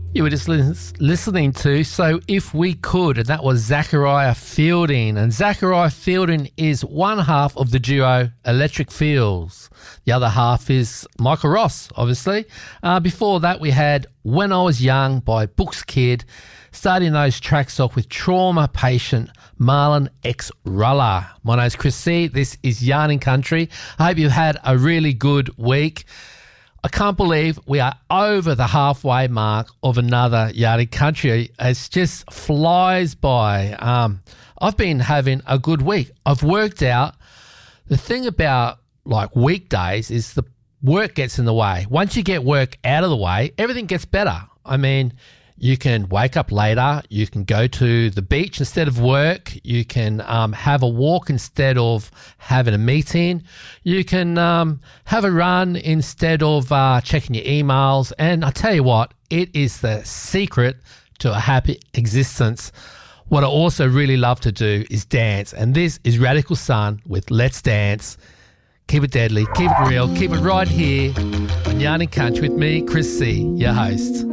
You were just listening to So If We Could, and that was Zachariah Fielding. And Zachariah Fielding is one half of the duo Electric Fields. The other half is Michael Ross, obviously. Before that, we had When I Was Young by Books Kid, starting those tracks off with Trauma Patient, Marlon X Ruller. My name's Chris C. This is Yarning Country. I hope you've had a really good week. I can't believe we are over the halfway mark of another Yarning Country. It just flies by. I've been having a good week. I've worked out the thing about like weekdays is the work gets in the way. Once you get work out of the way, everything gets better. I mean, you can wake up later, you can go to the beach instead of work, you can have a walk instead of having a meeting, you can have a run instead of checking your emails, and I tell you what, it is the secret to a happy existence. What I also really love to do is dance, and this is Radical Sun with Let's Dance. Keep it deadly, keep it real, keep it right here on Yarning Country with me, Chris C., your host.